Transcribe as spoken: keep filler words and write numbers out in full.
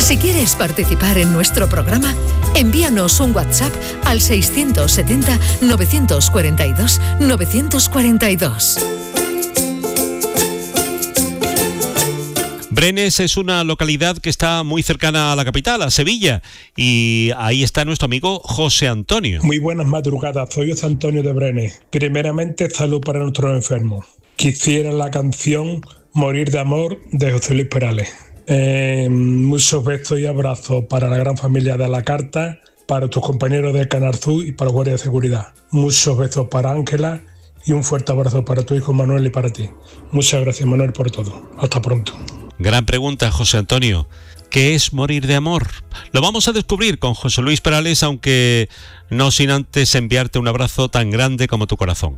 Si quieres participar en nuestro programa, envíanos un WhatsApp al seiscientos setenta, novecientos cuarenta y dos, novecientos cuarenta y dos. Brenes es una localidad que está muy cercana a la capital, a Sevilla, y ahí está nuestro amigo José Antonio. Muy buenas madrugadas, soy José Antonio de Brenes. Primeramente, salud para nuestros enfermos. Quisiera la canción Morir de Amor de José Luis Perales. Eh, muchos besos y abrazos para la gran familia de La Carta, para tus compañeros de Canal Sur y para los guardias de seguridad. Muchos besos para Ángela y un fuerte abrazo para tu hijo Manuel y para ti. Muchas gracias, Manuel, por todo. Hasta pronto. Gran pregunta, José Antonio. ¿Qué es morir de amor? Lo vamos a descubrir con José Luis Perales, aunque no sin antes enviarte un abrazo tan grande como tu corazón.